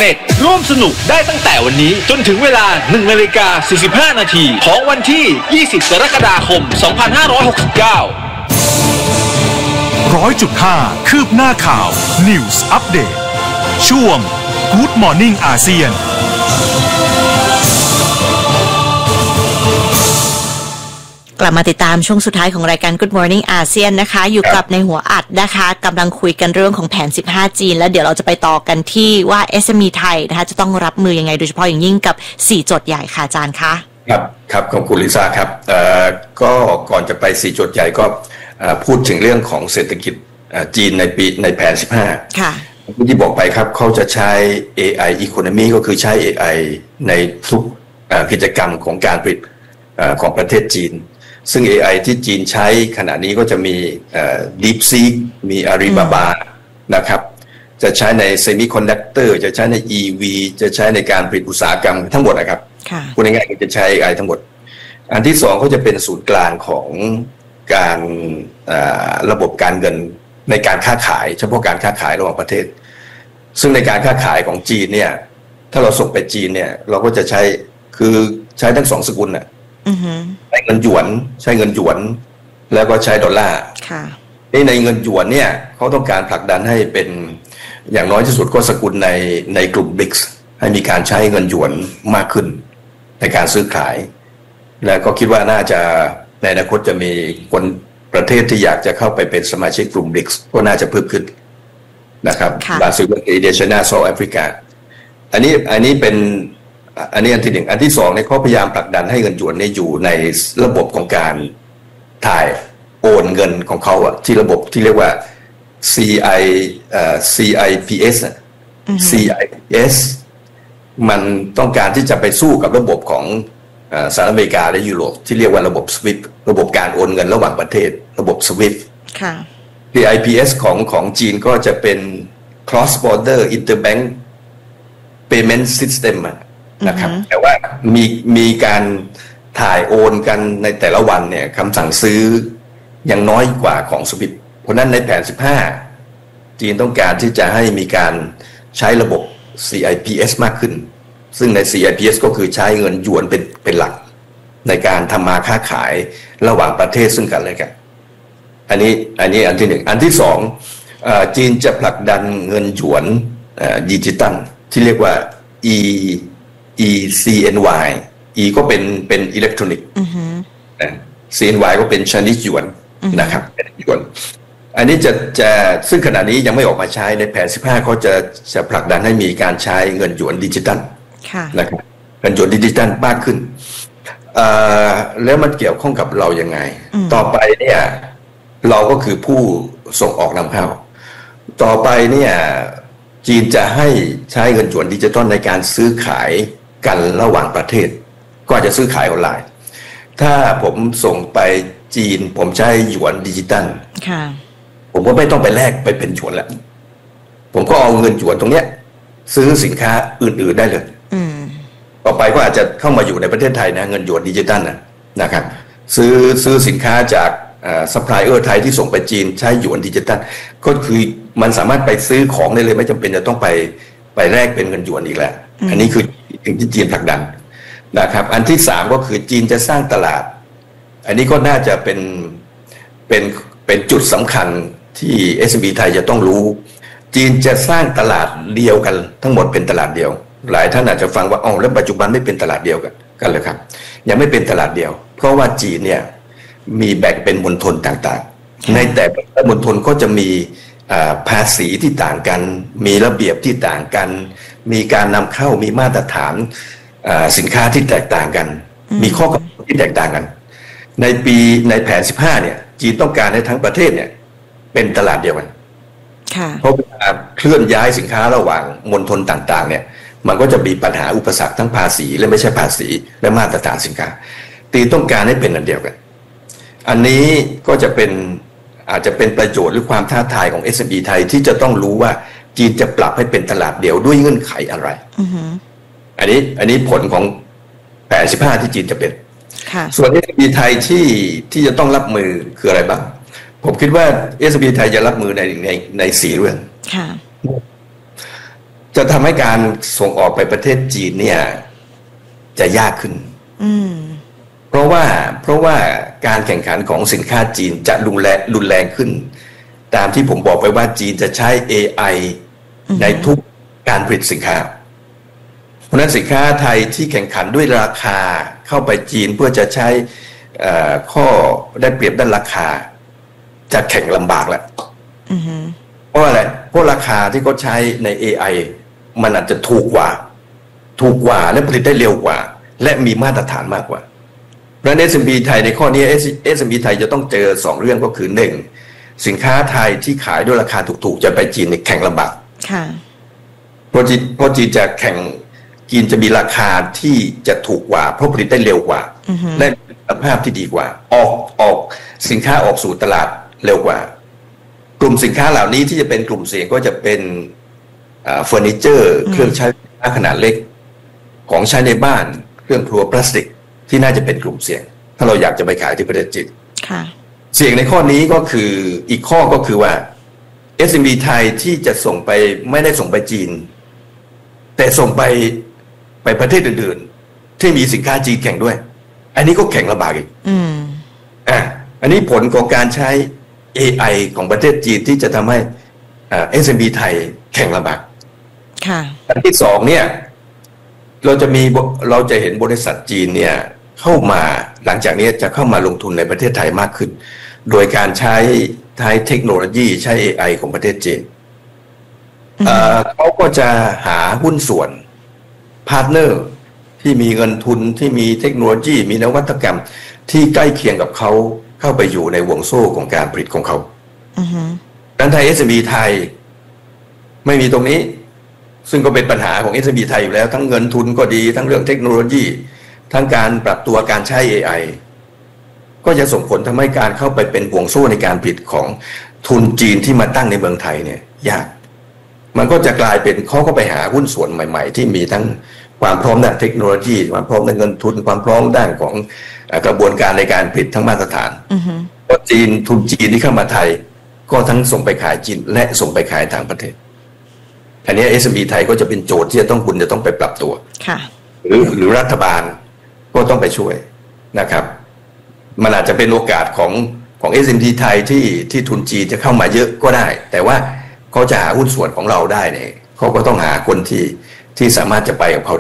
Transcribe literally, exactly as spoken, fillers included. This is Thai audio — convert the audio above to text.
เน็ตร่วมสนุกได้ตั้งแต่วันนี้จนถึงเวลา หนึ่งนาฬิกาสี่สิบห้านาทีของวันที่ ยี่สิบกรกฎาคม สองพันห้าร้อยหกสิบเก้าร้อยจุดห้า คืบหน้าข่าว News Update ช่วง Good Morning อาเซียนกลับมาติดตามช่วงสุดท้ายของรายการ Good Morning อาเซียนนะคะอยู่กับในหัวอัดนะคะกำลังคุยกันเรื่องของแผน สิบห้า จีนแล้วเดี๋ยวเราจะไปต่อกันที่ว่า เอส เอ็ม อี ไทยนะคะจะต้องรับมือยังไงโดยเฉพาะอย่างยิ่งกับสี่โจทย์ใหญ่ค่ะอาจารย์คะครับครับขอบคุณลิซ่าครับเอ่อก็ก่อนจะไปสี่โจทย์ใหญ่ก็พูดถึงเรื่องของเศรษฐกิจจีนในปีในแผนสิบห้าค่ะที่บอกไปครับเขาจะใช้ เอ ไอ Economy ก็คือใช้ เอ ไอ ในทุกกิจกรรมของการผลิตของประเทศจีนซึ่ง เอ ไอ ที่จีนใช้ขณะนี้ก็จะมี DeepSeek มี Alibaba นะครับจะใช้ใน Semiconductor จะใช้ใน อี วี จะใช้ในการผลิตอุตสาหกรรมทั้งหมดนะครับพูดง่ายๆจะใช้ เอ ไอ ทั้งหมดอันที่สองเขาจะเป็นศูนย์กลางของการระบบการเงินในการค้าขายเฉพาะการค้าขายระหว่างประเทศซึ่งในการค้าขายของจีนเนี่ยถ้าเราส่งไปจีนเนี่ยเราก็จะใช้คือใช้ทั้งสองสกุลน่ะใช้เงินหยวนใช้เงินหยวนแล้วก็ใช้ดอลลาร์นี่ในเงินหยวนเนี่ยเขาต้องการผลักดันให้เป็นอย่างน้อยที่สุดก็สกุลในในกลุ่ม บริกส์ ให้มีการใช้เงินหยวนมากขึ้นในการซื้อขายและก็คิดว่าน่าจะในอนาคตจะมีคนประเทศที่อยากจะเข้าไปเป็นสมาชิกกลุ่ม บริกส์ ก็น่าจะเพิ่มขึ้นนะครับบราซิลอินเดียไชน่าเซาท์แอฟริกาอันนี้อันนี้เป็นอันนี้อันที่หนึ่งอันที่สองเนี่ยเขาพยายามผลักดันให้เงินหยวนเนี่ยอยู่ในระบบของการถ่ายโอนเงินของเขาอะที่ระบบที่เรียกว่า ซี ไอ เอ่อ ซี ไอ พี เอส อะ ซี ไอ พี เอส มันต้องการที่จะไปสู้กับระบบของสหรัฐอเมริกาและยุโรปที่เรียกว่าระบบ Swift ระบบการโอนเงินระหว่างประเทศระบบ Swift ค่ะ ซี ไอ พี เอส ของของจีนก็จะเป็น Cross Border Interbank Payment System นะครับแต่ว่ามีมีการถ่ายโอนกันในแต่ละวันเนี่ยคำสั่งซื้อยังน้อยกว่าของ Swift เพราะนั้นในแผนสิบห้าจีนต้องการที่จะให้มีการใช้ระบบ ซี ไอ พี เอส มากขึ้นซึ่งใน ซี ไอ พี เอส ก็คือใช้เงินหยวนเป็นเป็นหลักในการทำมาค้าขายระหว่างประเทศซึ่งกันและกันอันนี้อันนี้อันที่หนึ่งอันที่สองจีนจะผลักดันเงินหยวนดิจิตัลที่เรียกว่า E E ซี เอ็น วาย E ก็เป็นเป็นอิเล็กทรอนิกส์ ซี เอ็น วาย ก็เป็นชนิดหยวนนะครับเป็นหยวนอันนี้จะจะซึ่งขณะนี้ยังไม่ออกมาใช้ในแผนสิบห้าเขาจะจะผลักดันให้มีการใช้เงินหยวนดิจิตัลนะครับเงินหยวนดิจิตัลมากขึ้นแล้วมันเกี่ยวข้องกับเรายังไงต่อไปเนี่ยเราก็คือผู้ส่งออกนำเข้าต่อไปเนี่ยจีนจะให้ใช้เงินหยวนดิจิตอลในการซื้อขายกันระหว่างประเทศก็จะซื้อขายออนไลน์ถ้าผมส่งไปจีนผมใช้หยวนดิจิตอลผมก็ไม่ต้องไปแลกไปเป็นหยวนแล้วผมก็เอาเงินหยวนตรงเนี้ยซื้อสินค้าอื่นๆได้เลยต่อไปก็อาจจะเข้ามาอยู่ในประเทศไทยนะเงินหยวนดิจิตอลนะนะครับซื้อซื้อสินค้าจากซัพพลายเออร์ไทยที่ส่งไปจีนใช้หยวนดิจิตอลก็คือมันสามารถไปซื้อของได้เลยไม่จำเป็นจะต้องไปไปแลกเป็นเงินหยวนอีกแล้วอันนี้คือสิ่งที่จีนผลักดันนะครับอันที่สามก็คือจีนจะสร้างตลาดอันนี้ก็น่าจะเป็นเป็นเป็นจุดสำคัญที่ เอส เอ็ม อี ไทยจะต้องรู้จีนจะสร้างตลาดเดียวกันทั้งหมดเป็นตลาดเดียวหลายท่านอาจจะฟังว่าอ๋อแล้วปัจจุบันไม่เป็นตลาดเดียวกันกันเลยครับยังไม่เป็นตลาดเดียวเพราะว่าจีนเนี่ยมีแบ่งเป็นมณฑลต่างๆในแต่ละมณฑลก็จะมีภาษีที่ต่างกันมีระเบียบที่ต่างกันมีการนำเข้ามีมาตรฐานสินค้าที่แตกต่างกันมีข้อกำหนดที่แตกต่างกันในปีในแผนสิบห้าเนี่ยจีนต้องการให้ทั้งประเทศเนี่ยเป็นตลาดเดียวกันเพราะเวลาเคลื่อนย้ายสินค้าระหว่างมณฑลต่างๆเนี่ยมันก็จะมีปัญหาอุปสรรคทั้งภาษีและไม่ใช่ภาษีและมาตรฐานสินค้าจีนต้องการให้เป็นอันเดียวกันอันนี้ก็จะเป็นอาจจะเป็นประโยชน์หรือความท้าทายของ เอส เอ็ม อี ไทยที่จะต้องรู้ว่าจีนจะปรับให้เป็นตลาดเดียวด้วยเงื่อนไขอะไร uh-huh. อันนี้อันนี้ผลของแผนสิบห้าที่จีนจะเป็น uh-huh. ส่วน เอส เอ็ม อี ไทยที่ที่จะต้องรับมือคืออะไรบ้างผมคิดว่า เอส เอ็ม อี ไทยจะรับมือในในในสี่เรื่อง uh-huh. จะทำให้การส่งออกไปประเทศจีนเนี่ยจะยากขึ้นเพราะว่าเพราะว่าการแข่งขันของสินค้าจีนจะรุนแรงรุนแรงขึ้นตามที่ผมบอกไปว่าจีนจะใช้ เอ ไอ ในทุกการผลิตสินค้าเพราะฉะนั้นสินค้าไทยที่แข่งขันด้วยราคาเข้าไปจีนเพื่อจะใช้ข้อได้เปรียบด้านราคาจะแข่งลำบากแล้วเพราะอะไรเพราะราคาที่เขาใช้ใน เอ ไอ มันอาจจะถูกกว่าถูกกว่าและผลิตได้เร็วกว่าและมีมาตรฐานมากกว่าเพราะฉะนั้น เอส เอ็ม อี ไทยในข้อนี้ เอส เอ็ม อี ไทยจะต้องเจอสองเรื่องก็คือหนึ่งสินค้าไทยที่ขายด้วยราคาถูกๆจะไปจีนในแข่งลำบากเพราะจีนเพราะจีนจะแข่งจีนจะมีราคาที่จะถูกกว่าเพราะผลิตได้เร็วกว่าและคุณภาพที่ดีกว่าออกออกสินค้าออกสู่ตลาดเร็วกว่ากลุ่มสินค้าเหล่านี้ที่จะเป็นกลุ่มเสี่ยงก็จะเป็นเฟอร์นิเจอร์เครื่องใช้ขนาดเล็กของใช้ในบ้านเครื่องครัวพลาสติกที่น่าจะเป็นกลุ่มเสี่ยงถ้าเราอยากจะไปขายที่ประเทศจีนเสี่ยงในข้อนี้ก็คืออีกข้อก็คือว่า เอส เอ็ม อี ไทยที่จะส่งไปไม่ได้ส่งไปจีนแต่ส่งไปไปประเทศอื่นๆที่มีสินค้าจีนแข่งด้วยอันนี้ก็แข่งลำบากอีกอ่าอันนี้ผลของการใช้ เอ ไอ ของประเทศจีนที่จะทำให้เอส เอ็ม อี ไทยแข่งลำบากอันที่สองเนี่ยเราจะมีเราจะเห็นบริษัทจีนเนี่ยเข้ามาหลังจากนี้จะเข้ามาลงทุนในประเทศไทยมากขึ้นโดยการใช้ใช้เทคโนโลยีใช้ เอ ไอ ของประเทศจีนเขาก็จะหาหุ้นส่วนพาร์ทเนอร์ที่มีเงินทุนที่มีเทคโนโลยีมีนวัตกรรมที่ใกล้เคียงกับเขาเข้าไปอยู่ในห่วงโซ่ของการผลิตของเขาดังนั้นไทย เอส เอ็ม อี ไทยไม่มีตรงนี้ซึ่งก็เป็นปัญหาของ เอส เอ็ม อี ไทยอยู่แล้วทั้งเงินทุนก็ดีทั้งเรื่องเทคโนโลยีทั้งการปรับตัวการใช้ เอ ไอ ก็จะส่งผลทำให้การเข้าไปเป็นห่วงโซ่ในการผลิตของทุนจีนที่มาตั้งในเมืองไทยเนี่ยยากมันก็จะกลายเป็นเขาก็ไปหาหุ้นส่วนใหม่ๆที่มีทั้งความพร้อมด้านเทคโนโลยีความพร้อมในเงินทุนความพร้อมด้านของกระบวนการในการผลิตทั้งมาตรฐานเพราะจีนทุนจีนที่เข้ามาไทยก็ทั้งส่งไปขายจีนและส่งไปขายต่างประเทศอันนี้ เอส เอ็ม อี ไทยก็จะเป็นโจทย์ที่จะต้องคุณจะต้องไปปรับตัวหรือหรือรัฐบาลก็ต้องไปช่วยนะครับมันอาจจะเป็นโอกาสของของ เอส เอ็ม อี ไทยที่ที่ทุนจีนจะเข้ามาเยอะก็ได้แต่ว่าเขาจะหาหุ้นส่วนของเราได้เนี่ยเขาก็ต้องหาคนที่ที่สามารถจะไปกับเขา